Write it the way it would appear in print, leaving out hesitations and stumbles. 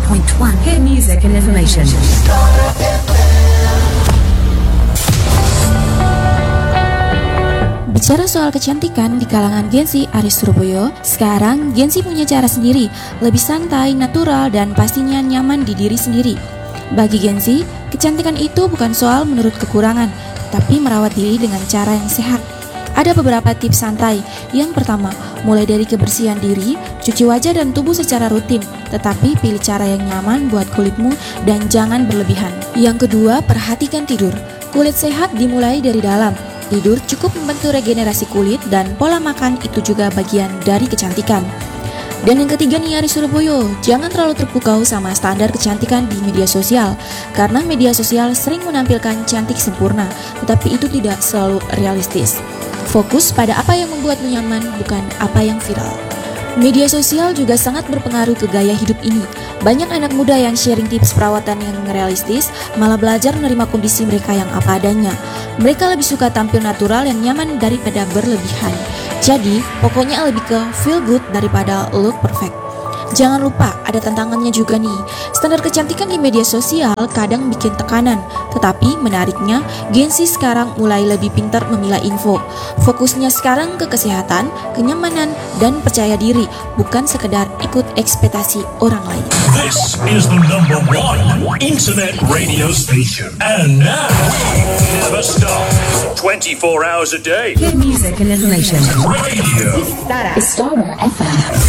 107.1 Hit Music and Information. Bicara soal kecantikan di kalangan Gen Z Aris Surabaya, sekarang Gen Z punya cara sendiri, lebih santai, natural, dan pastinya nyaman di diri sendiri. Bagi Gen Z, kecantikan itu bukan soal menurut kekurangan, tapi merawat diri dengan cara yang sehat. Ada beberapa tips santai. Yang pertama, mulai dari kebersihan diri, cuci wajah dan tubuh secara rutin, tetapi pilih cara yang nyaman buat kulitmu dan jangan berlebihan. Yang kedua, perhatikan tidur. Kulit sehat dimulai dari dalam. Tidur cukup membantu regenerasi kulit dan pola makan itu juga bagian dari kecantikan. Dan yang ketiga nih Aris Surabaya, jangan terlalu terpukau sama standar kecantikan di media sosial. Karena media sosial sering menampilkan cantik sempurna, tetapi itu tidak selalu realistis. Fokus pada apa yang membuatmu nyaman, bukan apa yang viral. Media sosial juga sangat berpengaruh ke gaya hidup ini. Banyak anak muda yang sharing tips perawatan yang realistis, malah belajar menerima kondisi mereka yang apa adanya. Mereka lebih suka tampil natural yang nyaman daripada berlebihan. Jadi, pokoknya lebih ke feel good daripada look perfect. Jangan lupa, ada tantangannya juga nih. Standar kecantikan di media sosial kadang bikin tekanan. Tetapi menariknya, Gen Z sekarang mulai lebih pintar memilah info. Fokusnya sekarang ke kesehatan, kenyamanan, dan percaya diri, bukan sekedar ikut ekspektasi orang lain. This is the number one internet radio station. And now, never stop. 24 hours a day. Hit Music and Information. Radio. Star FM.